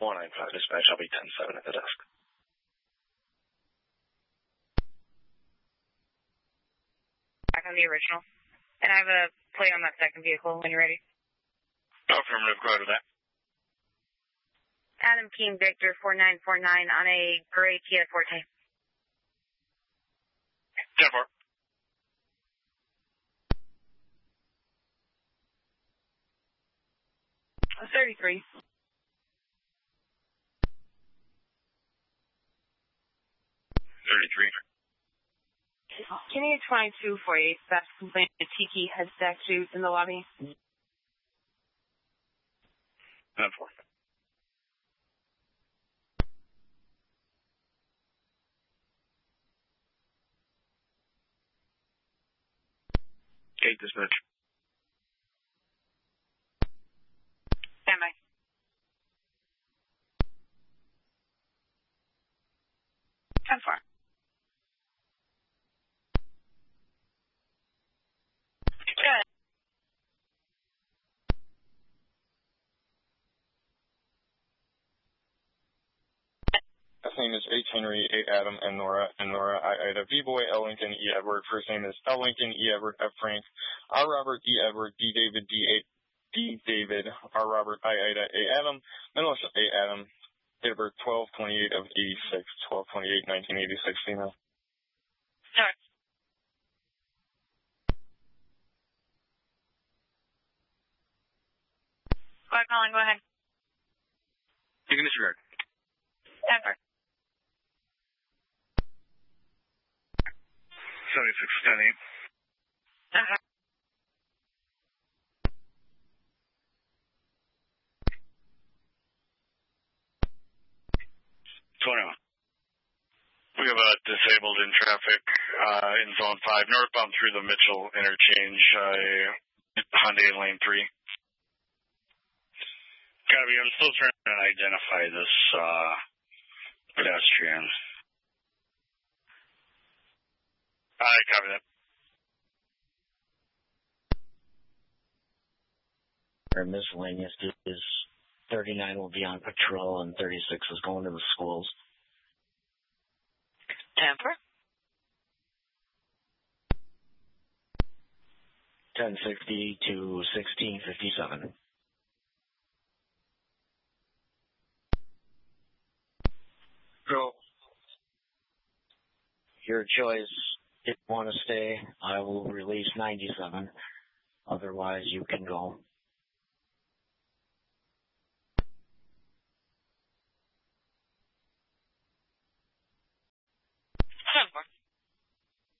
195 dispatch, I'll be 10-7 at the desk. Back on the original. And I have a plate on that second vehicle when you're ready. Affirmative, go ahead with that. Adam King Victor 4949 on a gray Kia Forte. 10-4. 33. 33. Kenny 2248, that's complaint that Tiki has stacked shoes in the lobby. 10-4. Eight dispatch. Stand by. Ten four. Good. Last name is H. Henry, A. Adam, and Nora, I. Ida, V. Boy, L. Lincoln, E. Edward. First name is L. Lincoln, E. Edward, F. Frank, R. Robert, E. Edward, D. David, D. David, R. Robert, I. Ida, A. Adam, Mendelson, A. Adam, date of birth 12/28 of 86, 12/28/1986, female. Start. Squad calling, go ahead. You can disregard. Ever. 76-10-8. Uh-huh. We have a disabled in traffic in zone 5, northbound through the Mitchell interchange, Hyundai lane 3. Copy, I'm still trying to identify this pedestrian. I copy that. Our miscellaneous is 39 will be on patrol and 36 is going to the schools. Temper. 1060 to 1657. Go. Your choice. If you want to stay, I will release 97. Otherwise, you can go.